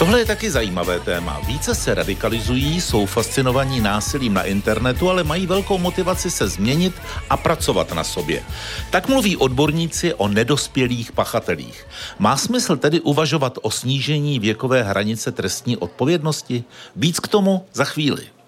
Tohle je taky zajímavé téma. Více se radikalizují, jsou fascinovaní násilím na internetu, ale mají velkou motivaci se změnit a pracovat na sobě. Tak mluví odborníci o nedospělých pachatelích. Má smysl tedy uvažovat o snížení věkové hranice trestní odpovědnosti? Víc k tomu za chvíli.